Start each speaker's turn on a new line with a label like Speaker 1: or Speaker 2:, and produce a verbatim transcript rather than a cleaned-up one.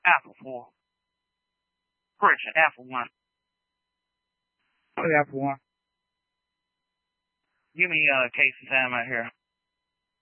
Speaker 1: Apple four. Correction, Apple one.
Speaker 2: Oh, the Apple one.
Speaker 1: Give me uh case and time out here.